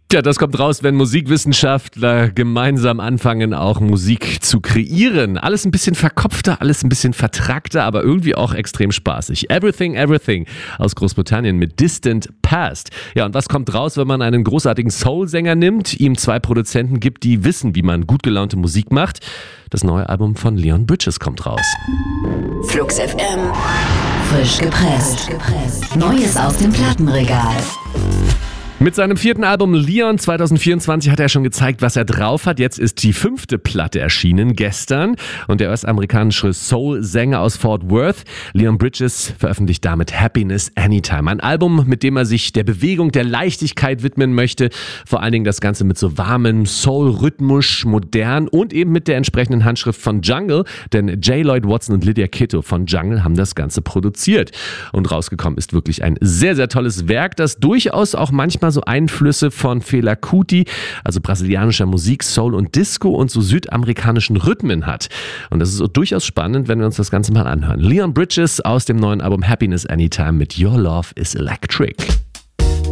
Tja, das kommt raus, wenn Musikwissenschaftler gemeinsam anfangen, auch Musik zu kreieren. Alles ein bisschen verkopfter, alles ein bisschen vertrackter, aber irgendwie auch extrem spaßig. Everything, Everything aus Großbritannien mit Distant Past. Ja, und was kommt raus, wenn man einen großartigen Soul-Sänger nimmt, ihm 2 Produzenten gibt, die wissen, wie man gut gelaunte Musik macht? Das neue Album von Leon Bridges kommt raus. Flux FM. Frisch gepresst. Neues aus dem Plattenregal. Mit seinem 4. Album Leon 2024 hat er schon gezeigt, was er drauf hat. Jetzt ist die 5. Platte erschienen, gestern. Und der US-amerikanische Soul-Sänger aus Fort Worth, Leon Bridges, veröffentlicht damit Happiness Anytime. Ein Album, mit dem er sich der Bewegung, der Leichtigkeit widmen möchte. Vor allen Dingen das Ganze mit so warmem Soul-Rhythmus, modern und eben mit der entsprechenden Handschrift von Jungle. Denn J. Lloyd Watson und Lydia Kitto von Jungle haben das Ganze produziert. Und rausgekommen ist wirklich ein sehr, sehr tolles Werk, das durchaus auch manchmal so Einflüsse von Fela Kuti, also brasilianischer Musik, Soul und Disco und so südamerikanischen Rhythmen hat. Und das ist durchaus spannend, wenn wir uns das Ganze mal anhören. Leon Bridges aus dem neuen Album Happiness Anytime mit Your Love is Electric.